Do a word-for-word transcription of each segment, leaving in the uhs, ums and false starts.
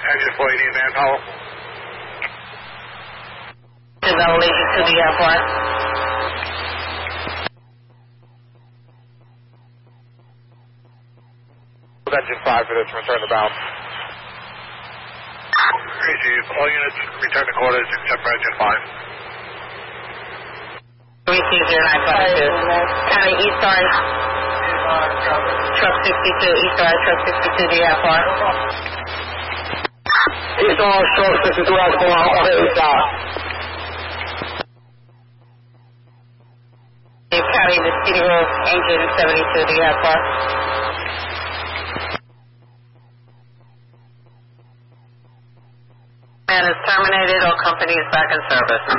Engine four eighty manpower. Level agent to the airport. Engine five for this, return to bound. Receive. All units return to quarters except for engine five. Receive zero nine five two. County East Orange. Truck sixty-two, East Orange, Truck sixty-two, the airport. East Orange, Truck sixty-two, airport, okay, East Orange. County, the City Road, engine seventy-two, the airport. Man is terminated, all company is back in service.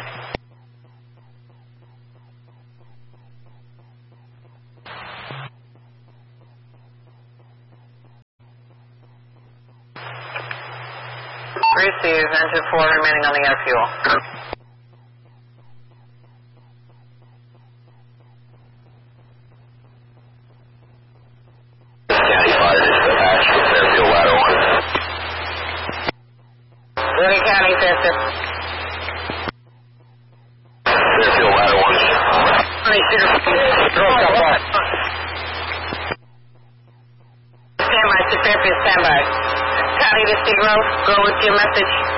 Receive, engine four remaining on the air fuel. County five, dispatch, airfield ladder one. Woody County, Fairfield. Airfield ladder one. Standby to Fairfield, standby. County to City Road, go with your message.